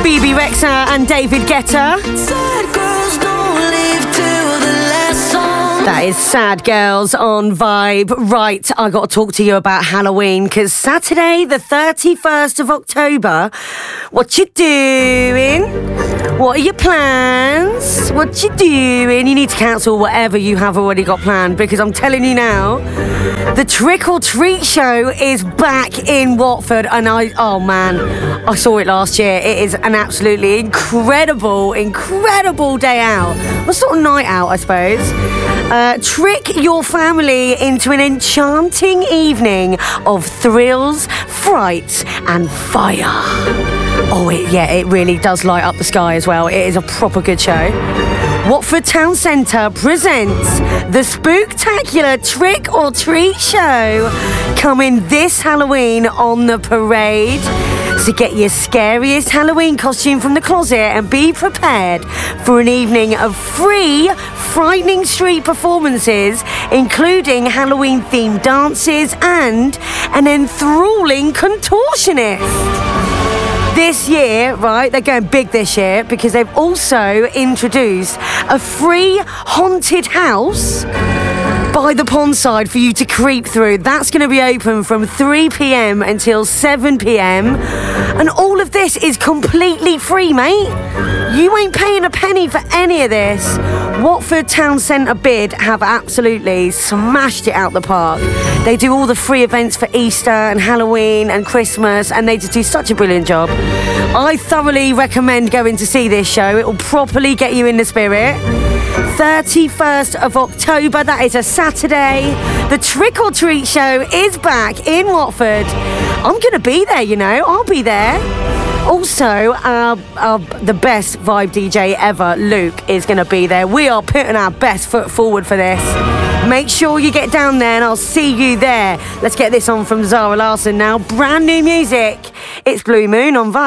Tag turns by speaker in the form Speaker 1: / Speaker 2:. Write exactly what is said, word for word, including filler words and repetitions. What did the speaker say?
Speaker 1: B B Rexa and David Guetta. That is Sad Girls on Vibe. Right, I got to talk to you about Halloween, because Saturday the thirty-first of October, what you doing? What are your plans? What you doing? You need to cancel whatever you have already got planned, because I'm telling you now, the Trick or Treat show is back in Watford, and I, oh man, I saw it last year. It is an absolutely incredible, incredible day out. A sort of night out, I suppose. Uh, trick your family into an enchanting evening of thrills, frights, and fire. Oh, it, yeah, it really does light up the sky as well. It is a proper good show. Watford Town Centre presents the Spooktacular Trick or Treat show, coming this Halloween on the parade. So get your scariest Halloween costume from the closet and be prepared for an evening of free, frightening street performances, including Halloween-themed dances and an enthralling contortionist. This year, right, they're going big this year because they've also introduced a free haunted house by the pond side for you to creep through. That's going to be open from three p.m. until seven p.m. And all of this is completely free, mate. You ain't paying a penny for any of this. Watford Town Centre Bid have absolutely smashed it out the park. They do all the free events for Easter and Halloween and Christmas, and they just do such a brilliant job. I thoroughly recommend going to see this show. It will properly get you in the spirit. thirty-first of October, that is a Saturday. The Trick or Treat show is back in Watford. I'm going to be there, you know. I'll be there. Also, uh, uh, the best Vibe D J ever, Luke, is going to be there. We are putting our best foot forward for this. Make sure you get down there and I'll see you there. Let's get this on from Zara Larsson now. Brand new music. It's Blue Moon on Vibe.